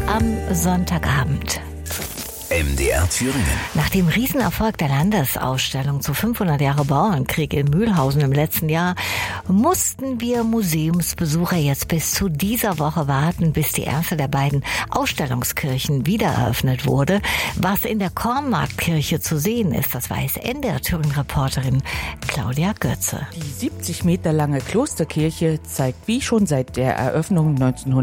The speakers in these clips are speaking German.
am Sonntagabend. MDR Thüringen. Nach dem Riesenerfolg der Landesausstellung zu 500 Jahre Bauernkrieg in Mühlhausen im letzten Jahr mussten wir Museumsbesucher jetzt bis zu dieser Woche warten, bis die erste der beiden Ausstellungskirchen wieder eröffnet wurde. Was in der Kornmarktkirche zu sehen ist, das weiß MDR Thüringen-Reporterin Claudia Götze. Die 70 Meter lange Klosterkirche zeigt wie schon seit der Eröffnung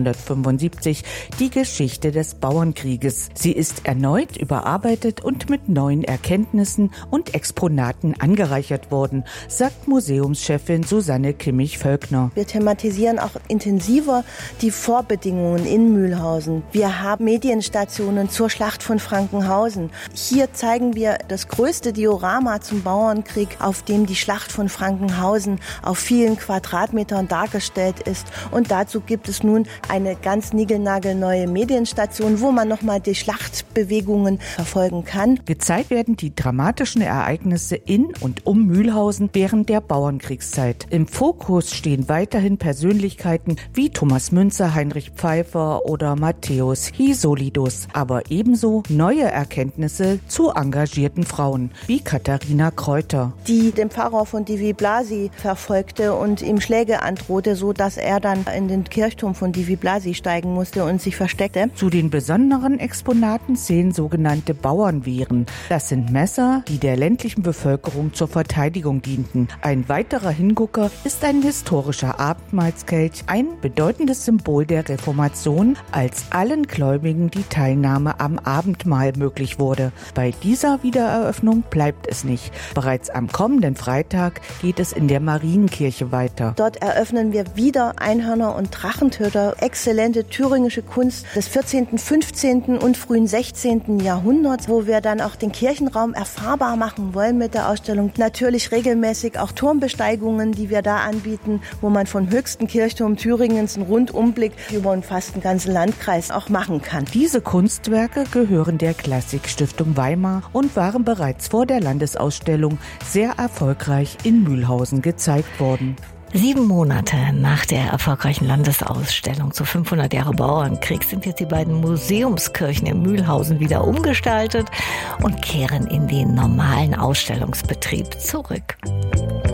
1975 die Geschichte des Bauernkrieges. Sie ist erneut überarbeitet und mit neuen Erkenntnissen und Exponaten angereichert worden, sagt Museumschefin Susanne Kimmich-Völkner. Wir thematisieren auch intensiver die Vorbedingungen in Mühlhausen. Wir haben Medienstationen zur Schlacht von Frankenhausen. Hier zeigen wir das größte Diorama zum Bauernkrieg, auf dem die Schlacht von Frankenhausen auf vielen Quadratmetern dargestellt ist. Und dazu gibt es nun eine ganz niegelnagelneue Medienstation, wo man nochmal die Schlachtbewegungen verfolgen kann. Gezeigt werden die dramatischen Ereignisse in und um Mühlhausen während der Bauernkriegszeit. Im Fokus stehen weiterhin Persönlichkeiten wie Thomas Münzer, Heinrich Pfeiffer oder Matthäus Hisolidus, aber ebenso neue Erkenntnisse zu engagierten Frauen wie Katharina Kräuter, die den Pfarrer von Divi Blasi verfolgte und ihm Schläge androhte, so dass er dann in den Kirchturm von Divi Blasi steigen musste und sich versteckte. Zu den besonderen Exponaten zählen sogenannte Bauernwehren. Das sind Messer, die der ländlichen Bevölkerung zur Verteidigung dienten. Ein weiterer Hingucker ist ein historischer Abendmahlskelch, ein bedeutendes Symbol der Reformation, als allen Gläubigen die Teilnahme am Abendmahl möglich wurde. Bei dieser Wiedereröffnung bleibt es nicht. Bereits am kommenden Freitag geht es in der Marienkirche weiter. Dort eröffnen wir wieder Einhörner und Drachentöter, exzellente thüringische Kunst des 14., 15. und frühen 16. Jahrhunderts, wo wir dann auch den Kirchenraum erfahrbar machen wollen mit der Ausstellung. Natürlich regelmäßig auch Turmbesteigungen, die wir da anbieten, wo man vom höchsten Kirchturm Thüringens einen Rundumblick über fast den ganzen Landkreis auch machen kann. Diese Kunstwerke gehören der Klassikstiftung Weimar und waren bereits vor der Landesausstellung sehr erfolgreich in Mühlhausen gezeigt worden. 7 Monate nach der erfolgreichen Landesausstellung zu 500 Jahre Bauernkrieg sind jetzt die beiden Museumskirchen in Mühlhausen wieder umgestaltet und kehren in den normalen Ausstellungsbetrieb zurück.